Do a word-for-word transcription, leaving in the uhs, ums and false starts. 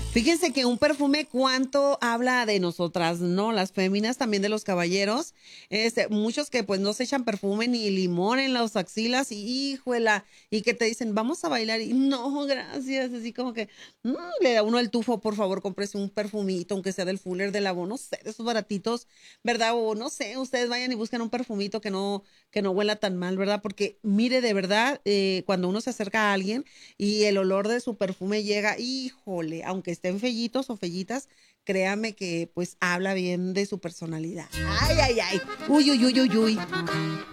Fíjense que un perfume cuánto habla de nosotras, ¿no? Las féminas, también de los caballeros. Este, muchos que pues no se echan perfume ni limón en las axilas y híjuela, y que te dicen, vamos a bailar y no, gracias, así como que mm, le da uno el tufo, por favor, cómprese un perfumito, aunque sea del Fuller, del Avon, no sé, de esos baratitos, ¿verdad? O no sé, ustedes vayan y busquen un perfumito que no, que no huela tan mal, ¿verdad? Porque mire, de verdad, eh, cuando uno se acerca a alguien, y el olor de su perfume llega, híjole, aunque estén fellitos o fellitas, créame que pues habla bien de su personalidad. Ay, ay, ay. Uy, uy, uy, uy, uy.